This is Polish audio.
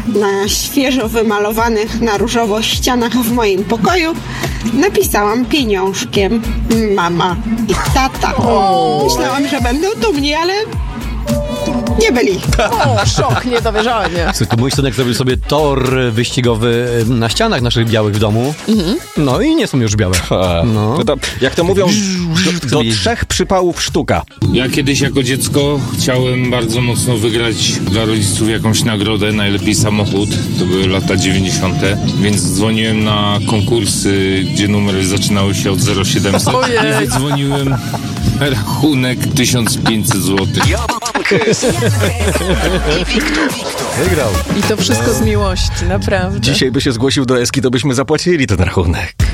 na świeżo wymalowanych na różowo ścianach w moim pokoju napisałam pieniążkiem mama i tata. Myślałam, że będą dumni, ale nie byli. O, szok, niedowierzanie. To mój synek zrobił sobie tor wyścigowy na ścianach naszych białych w domu. No i nie są już białe. No. To, jak to mówią, do 3 przypałów sztuka. Ja kiedyś jako dziecko chciałem bardzo mocno wygrać dla rodziców jakąś nagrodę, najlepiej samochód. To były lata 90., więc dzwoniłem na konkursy, gdzie numery zaczynały się od 0700 i wydzwoniłem rachunek 1500 zł. Wygrał. I to wszystko z miłości, naprawdę. Dzisiaj by się zgłosił do Eski, to byśmy zapłacili ten rachunek.